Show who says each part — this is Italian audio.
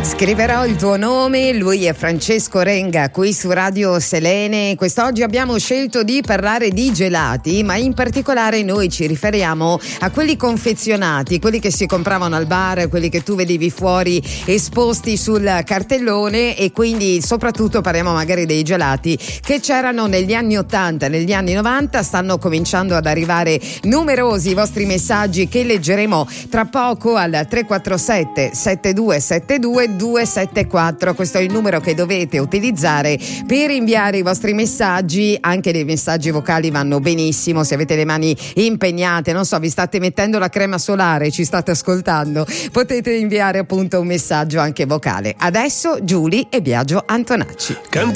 Speaker 1: Scriverò il tuo nome, lui è Francesco Renga qui su Radio Selene. Quest'oggi abbiamo scelto di parlare di gelati, ma in particolare noi ci riferiamo a quelli confezionati, quelli che si compravano al bar, quelli che tu vedevi fuori esposti sul cartellone, e quindi soprattutto parliamo magari dei gelati che c'erano negli anni 80, negli anni 90. Stanno cominciando ad arrivare numerosi i vostri messaggi che leggeremo tra poco al 347 7272 274. Questo è il numero che dovete utilizzare per inviare i vostri messaggi. Anche dei messaggi vocali vanno benissimo, se avete le mani impegnate, non so, vi state mettendo la crema solare, ci state ascoltando, potete inviare appunto un messaggio anche vocale. Adesso Giulia e Biagio Antonacci.